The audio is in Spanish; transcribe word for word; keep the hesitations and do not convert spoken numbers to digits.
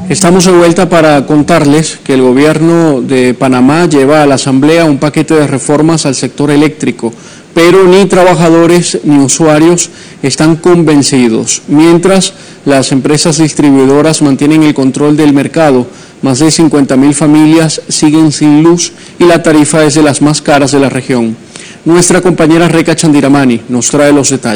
Estamos de vuelta para contarles que el gobierno de Panamá lleva a la Asamblea un paquete de reformas al sector eléctrico, pero ni trabajadores ni usuarios están convencidos. Mientras las empresas distribuidoras mantienen el control del mercado, más de cincuenta mil familias siguen sin luz y la tarifa es de las más caras de la región. Nuestra compañera Reca Chandiramani nos trae los detalles.